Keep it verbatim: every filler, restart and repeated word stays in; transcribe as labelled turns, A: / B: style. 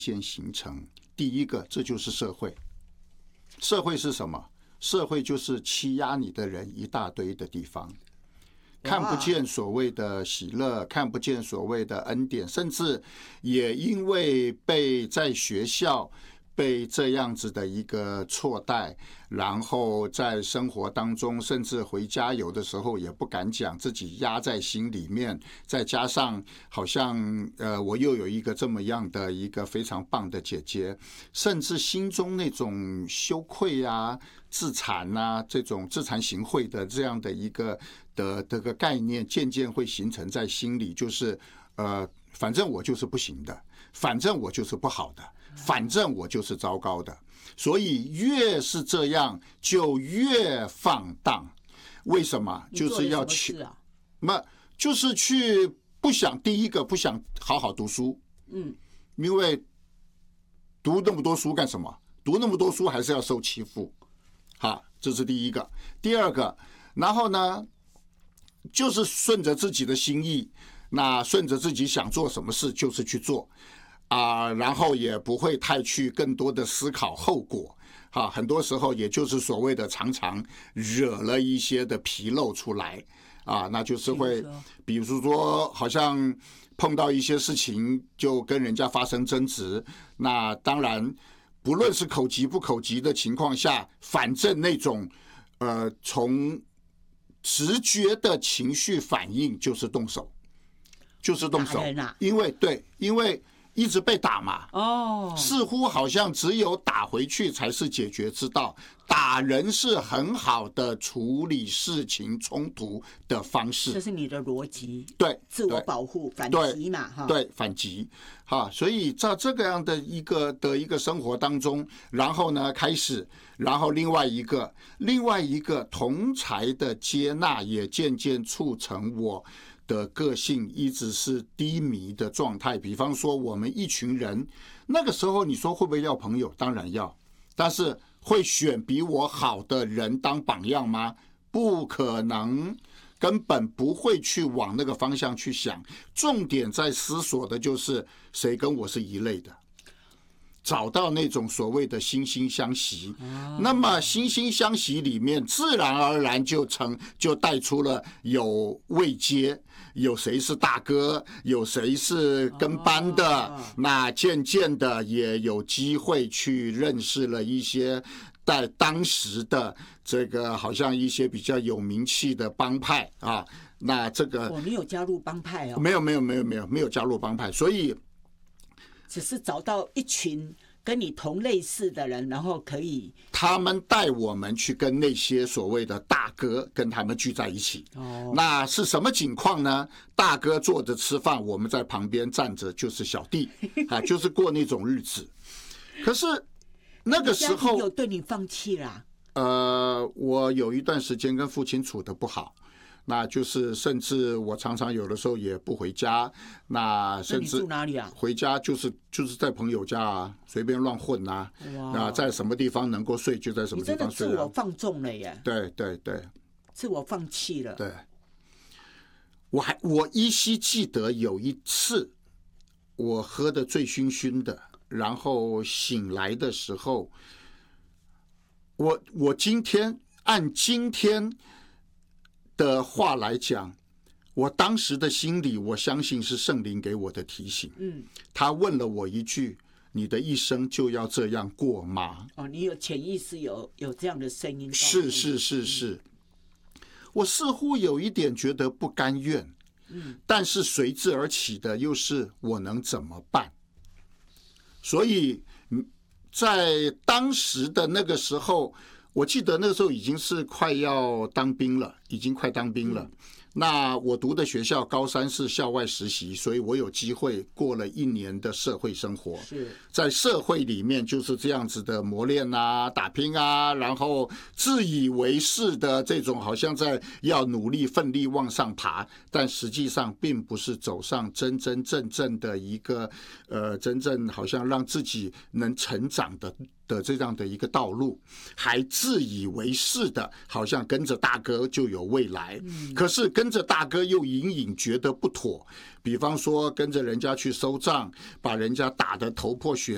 A: 先形成。第一个，这就是社会。社会是什么？社会就是欺压你的人一大堆的地方，看不见所谓的喜乐，看不见所谓的恩典，甚至也因为被在学校被这样子的一个错待，然后在生活当中，甚至回家有的时候也不敢讲，自己压在心里面。再加上好像呃，我又有一个这么样的一个非常棒的姐姐，甚至心中那种羞愧啊、自残啊，这种自惭形秽的这样的一个的这个概念，渐渐会形成在心里，就是呃，反正我就是不行的，反正我就是不好的。反正我就是糟糕的，所以越是这样就越放荡。为什么？就是要去，那就是去不想第一个不想好好读书，嗯，因为读那么多书干什么？读那么多书还是要受欺负，好，这是第一个。第二个，然后呢，就是顺着自己的心意，那顺着自己想做什么事就是去做。啊，然后也不会太去更多的思考后果，啊，很多时候也就是所谓的常常惹了一些的纰漏出来，啊，那就是会，比如说好像碰到一些事情就跟人家发生争执，那当然不论是口急不口急的情况下，反正那种呃从直觉的情绪反应就是动手，就是动手，因为对，因为。一直被打嘛，哦，似乎好像只有打回去才是解决之道。打人是很好的处理事情冲突的方式，
B: 这是你的逻辑。
A: 对，
B: 自我保护，反击嘛，哈，
A: 对，反击，哈，所以在这个样的一个的一个生活当中，然后呢开始，然后另外一个另外一个同侪的接纳，也渐渐促成我的个性一直是低迷的状态。比方说我们一群人那个时候，你说会不会要朋友？当然要，但是会选比我好的人当榜样吗？不可能，根本不会去往那个方向去想。重点在思索的就是谁跟我是一类的，找到那种所谓的惺惺相惜，那么惺惺相惜里面自然而然就成就带出了有位阶，有谁是大哥，有谁是跟班的，那渐渐的也有机会去认识了一些在当时的这个好像一些比较有名气的帮派啊，那这个
B: 哦，你有加入帮派哦？
A: 没有没有没有没有没有加入帮派，所以
B: 只是找到一群跟你同类似的人，然后可以
A: 他们带我们去跟那些所谓的大哥跟他们聚在一起。哦，那是什么情况呢？大哥坐着吃饭，我们在旁边站着，就是小弟啊，就是过那种日子。可是那个时候
B: 有对你放弃啦？
A: 呃，我有一段时间跟父亲处得不好。那就是甚至我常常有的时候也不回家，那甚至
B: 住哪里啊？
A: 回家就是就是在朋友家啊，随便乱混啊，那在什么地方能够睡就在什么地方睡，啊。
B: 你真的自我放纵了耶！
A: 对对对，
B: 自我放弃了。
A: 对，我还我依稀记得有一次，我喝得醉醺醺的，然后醒来的时候，我我今天按今天的话来讲，我当时的心里，我相信是圣灵给我的提醒。嗯，他问了我一句：“你的一生就要这样过吗？”
B: 哦，你有潜意识有有这样的声音。
A: 是是是是，嗯，我似乎有一点觉得不甘愿。嗯，但是随之而起的又是我能怎么办？所以在当时的那个时候。我记得那个时候已经是快要当兵了，已经快当兵了。那我读的学校高三是校外实习，所以我有机会过了一年的社会生活。在社会里面就是这样子的磨练啊、打拼啊，然后自以为是的这种好像在要努力奋力往上爬，但实际上并不是走上真真正正的一个呃真正好像让自己能成长的的这样的一个道路，还自以为是的好像跟着大哥就有未来。可是跟着大哥又隐隐觉得不妥，比方说跟着人家去收账，把人家打得头破血